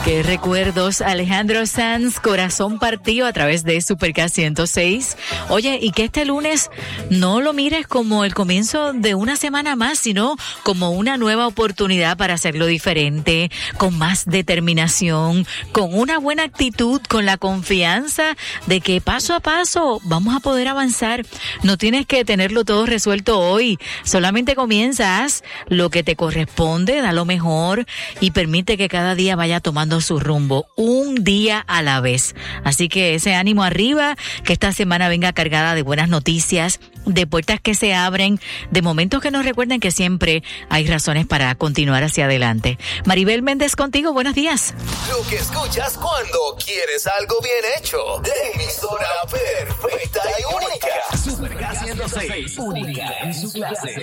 Qué recuerdos, Alejandro Sanz, Corazón Partido a través de Super K 106. Oye, y que este lunes no lo mires como el comienzo de una semana más, sino como una nueva oportunidad para hacerlo diferente, con más determinación, con una buena actitud, con la confianza de que paso a paso vamos a poder avanzar. No tienes que tenerlo todo resuelto hoy, solamente comienzas lo que te corresponde, da lo mejor y permite que cada día vaya tomando su rumbo, un día a la vez. Así que ese ánimo arriba, que esta semana venga cargada de buenas noticias, de puertas que se abren, de momentos que nos recuerden que siempre hay razones para continuar hacia adelante. Maribel Méndez contigo, buenos días. Lo que escuchas cuando quieres algo bien hecho. De emisora perfecta y única. Super K 106, única en su clase.